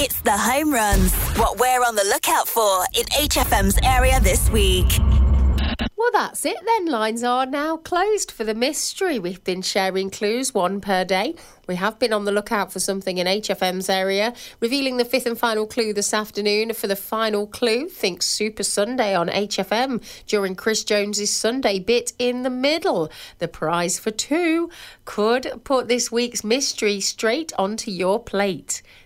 It's the home runs. What we're on the lookout for in HFM's area this week. Well, that's it then. Lines are now closed for the mystery. We've been sharing clues, one per day. We have been on the lookout for something in HFM's area, revealing the fifth and final clue this afternoon. For the final clue, think Super Sunday on HFM during Chris Jones's Sunday bit in the middle. The prize for two could put this week's mystery straight onto your plate.